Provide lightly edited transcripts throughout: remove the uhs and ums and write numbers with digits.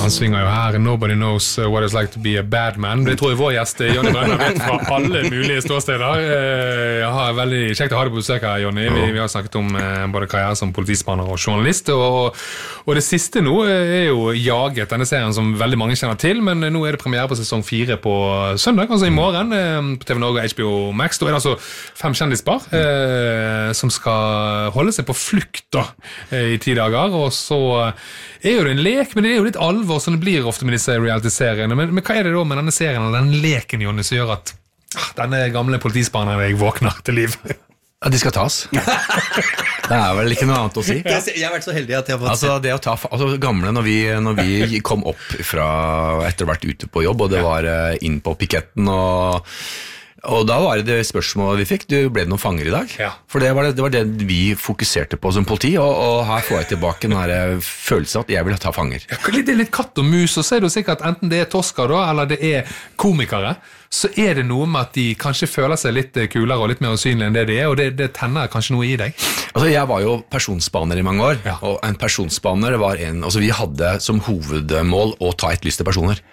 Han svinger jo her Nobody knows what it's like to be a bad man. Det tror jeg vår gjest Jonny Brenna vet fra alle mulige ståsteder. Jeg har veldig kjekt å ha deg på besøk her, Jonny. Vi har snakket om både karriere som politispanner og journalist, og det siste nå jo Jaget, denne serien som veldig mange kjenner til, men nå det premiere på sesong 4 på søndag, altså i morgen, på TV Norge og HBO Max. Da det altså 5 kjendispar som skal holde seg på flukt da, i 10 dager, og så jo det en lek, men det jo litt alvor som det blir ofte med disse reality-seriene. Men hva det da med denne serien og denne leken, Jonny, som gjør at denne gamle politispaneren jeg våkner til liv? Ja, de skal tas. Det vel ikke noe annet å si. Jeg har vært så heldig at jeg har fått altså, det å ta gamle, når vi kom opp fra etter å ha vært ute på jobb, og det var inn på piketten, og da var det spørsmålet vi fikk, ble det noen fanger i dag? Ja. For det var det vi fokuserte på som politi, og her får jeg tilbake den følelsen at jeg vil ta fanger. Ja, det litt katt og mus, og så du sikkert enten det Tosca da, eller det komikere, så det noe med at de kanskje føler seg litt kulere og litt mer usynlige enn det og det tenner kanskje noe i deg. Altså, jeg var jo personspaner i mange år, ja. Og en personspaner var vi hadde som hovedmål å ta etterlyste personer.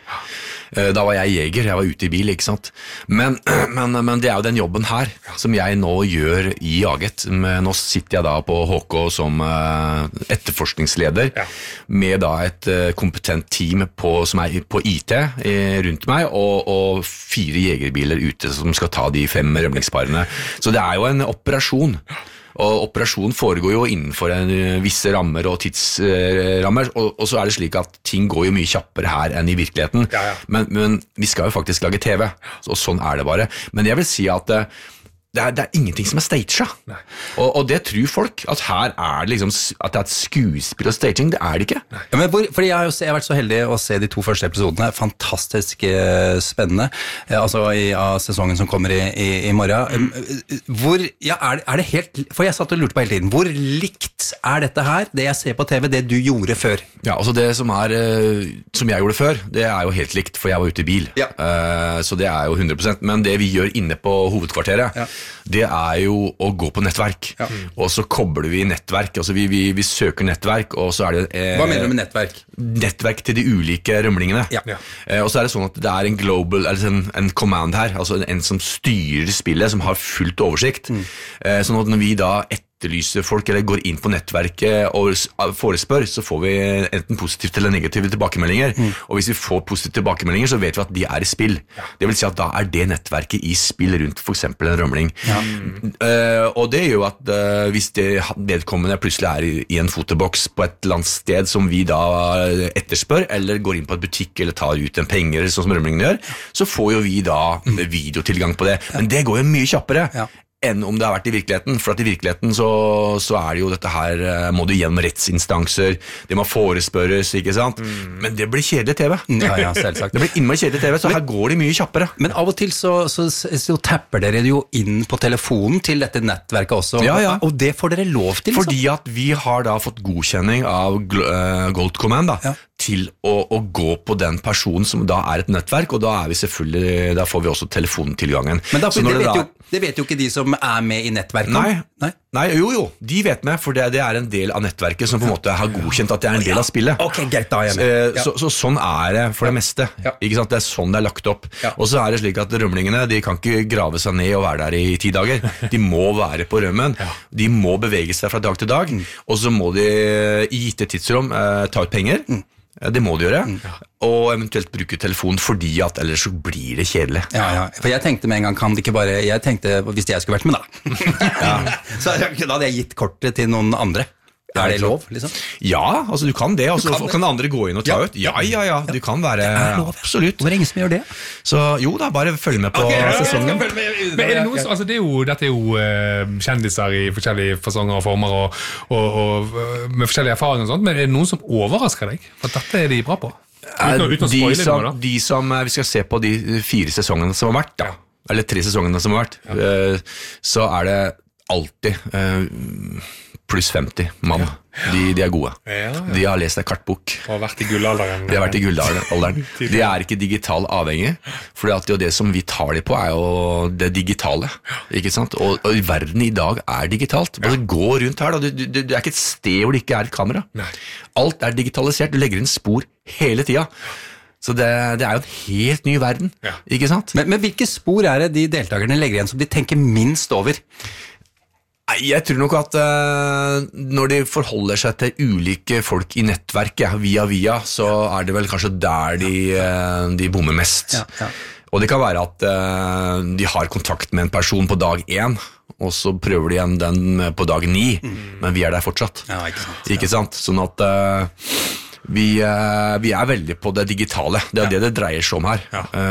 Da var jeg jeger, jeg var ute i bil, ikke sant? Men det jo den jobben her, som jeg nå gjør i Jaget. Nå sitter jeg da på HK som etterforskningsleder, med da et kompetent team som på IT rundt meg, og 4 jegerbiler ute som skal ta de 5 rømlingsparene. Så det jo en operasjon. Og operasjonen foregår jo innenfor visse rammer og tidsrammer, og så det slik at ting går jo mye kjappere her enn i virkeligheten. Ja. Men vi skal jo faktisk lage TV, og sånn det bare. Men jeg vil si at det ingenting som staged. Og det tror folk, at her det liksom, at det et skuespill og staging, det det ikke. Ja, men fordi jeg har vært så heldig å se de 2 første episodene, fantastisk spennende, altså av sesongen som kommer i morgen. Hvor, det helt, for jeg satt og lurte på hele tiden, hvor likt dette her, det jeg ser på TV, det du gjorde før? Ja, altså det som jeg gjorde før, det jo helt likt, for jeg var ute i bil. Ja. Så det jo 100%, men det vi gjør inne på hovedkvarteret, det jo å gå på nettverk, og så kobler vi nettverk, altså vi søker nettverk, og så det Hva mener du med nettverk? Nettverk til de ulike rømlingene. Og så det sånn at det en global, altså en command her, altså en som styrer spillet, som har fullt oversikt. Sånn at når vi da etterlyser folk, eller går inn på nettverket og forespør, så får vi enten positivt eller negative tilbakemeldinger. Og hvis vi får positive tilbakemeldinger, så vet vi at de i spill. Det vil si at da det nettverket i spill rundt for eksempel en rømling. Og det gjør at hvis vedkommende plutselig i en fotoboks på et eller annet sted som vi da etterspør, eller går inn på et butikk eller tar ut en penger, sånn som rømlingen gjør, så får jo vi da videotilgang på det. Men det går jo mye kjappere enn om det har vært i virkeligheten, for at i virkeligheten så det jo dette her, må du gjennom rettsinstanser, det må forespørres, ikke sant? Men det blir kjedelig TV. Ja, selvsagt. Det blir innmari kjedelig TV, så her går det mye kjappere. Men av og til så tapper dere jo inn på telefonen til dette nettverket også, og det får dere lov til, liksom? Fordi at vi har da fått godkjenning av Gold Command da, til å gå på den personen som da et nettverk, og da vi selvfølgelig, da får vi også telefontilgangen. Men det vet jo ikke de som med i nettverket. Nei, jo, de vet med, for det en del av nettverket som på en måte har godkjent at det en del av spillet. Ok, greit, da med. Så sånn det for det meste. Ikke sant? Det sånn det lagt opp. Og så det slik at rømlingene, de kan ikke grave seg ned og være der i 10 dager. De må være på rømmen. De må bevege seg fra dag til dag, og så må de i gitte tidsrom ta ut penger. Det må de gjøre, og eventuelt bruke telefon fordi at ellers så blir det kjedelig. Ja, for jeg tenkte med en gang, kan det ikke bare, jeg tenkte hvis jeg skulle vært med da, så da hadde jeg gitt kortet til noen andre. Det lov, liksom? Ja, altså du kan det, og så kan andre gå inn og ta ut. Ja, du kan være, absolutt. Hvor ingen som gjør det? Så jo da, bare følg med på sesongen. Men det noe, altså dette jo kjendiser i forskjellige fasonger og former, og med forskjellige erfaringer og sånt, men det noen som overrasker deg? For dette de bra på? Uten å spoile noe da? De som, vi skal se på de 4 sesongene som har vært da, eller 3 sesongene som har vært, så det alltid pluss 50 mann. De gode. De har lest en kartbok. Og vært i gullalderen. De har vært i gullalderen. De ikke digital avhengig, for det som vi tar de på jo det digitale, ikke sant? Og verden i dag digitalt. Bare gå rundt her, da. Det ikke et sted hvor det ikke et kamera. Nei. Alt digitalisert, du legger inn spor hele tiden. Så det jo en helt ny verden, ikke sant? Men hvilke spor det de deltakerne legger igjen som de tenker minst over? Jeg tror nok at når de forholder seg til ulike folk i nettverket via, så det vel kanskje der de bommer mest. Og det kan være at de har kontakt med en person på dag 1, og så prøver de igjen den på dag 9, men vi der fortsatt. Ja, ikke sant. Ikke sant? Sånn at vi veldig på det digitale. Det det dreier seg om her.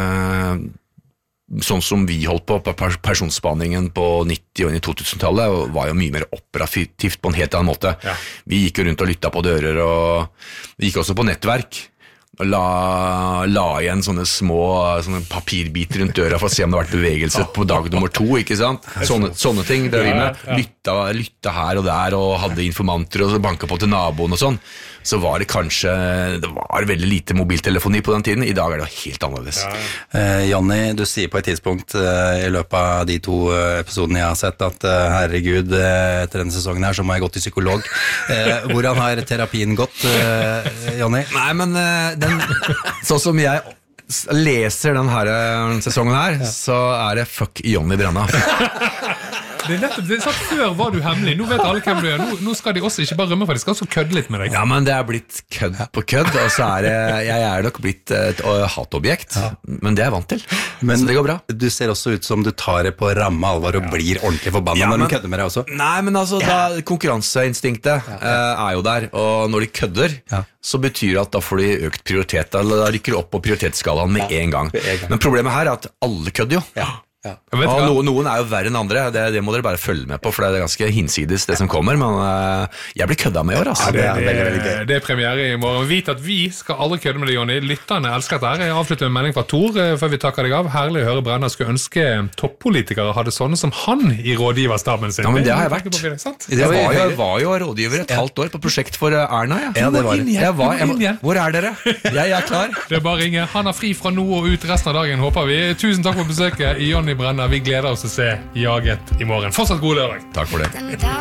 Sånn som vi holdt på personspaningen på 90- og 2000-tallet, var jo mye mer operativt på en helt annen måte. Vi gikk jo rundt og lyttet på dører, og vi gikk også på nettverk, og la igjen sånne små papirbiter rundt døra for å se om det har vært bevegelse på dag nummer 2, ikke sant? Sånne ting drev vi med. Lytta her og der, og hadde informanter og banket på til naboen og sånn. Så var det var veldig lite mobiltelefoni på den tiden. I dag det helt annerledes. Jonny, du sier på et tidspunkt i løpet av de 2 episodene jeg har sett at herregud, etter denne sesongen her så må jeg gå til psykolog. Hvordan har terapien gått, Jonny? Nei, men sånn som jeg leser denne sesongen her, så det fuck Jonny Brenna. Det nettopp, det satt før var du hemmelig. Nå vet alle hvem du nå skal de også ikke bare rømme for, de skal også kødde litt med deg. Ja, men det blitt kødd på kødd, og så jeg nok blitt et hatobjekt, men det jeg vant til. Men så det går bra. Du ser også ut som du tar det på ramme alvor og blir ordentlig forbannet når du kødder med deg også. Nei, men altså, konkurranseinstinktet jo der, og når de kødder, så betyr det at da får de økt prioritet, eller da rykker de opp på prioritetsskalaen med en gang. Men problemet her at alle kødder jo. Noen jo verre enn andre. Det må dere bare følge med på, for det ganske hinsides det som kommer. Men jeg blir kødda med i år, altså. Det veldig, veldig gøy. Det premiere i morgen. Vit at vi skal aldri kødde med deg, Jonny. Lytterne elsker dette. Jeg avslutter med en melding fra Tor før vi takker deg av. Herlig å høre Brenna skulle ønske toppolitikere hadde sånne som han i rådgiverstaben sin. Ja, men det har jeg vært. Jeg var jo rådgiver et halvt år på prosjekt for Erna. Ja, det var det. Hvor dere? Jeg klar. Det bare å ringe. Han har fri fra nå og ut resten av dagen, håper vi. Tusen takk for besøket, Jonny Brenna. Vi gleder oss til å se Jaget i morgen. Fortsatt god lørdag. Takk for det.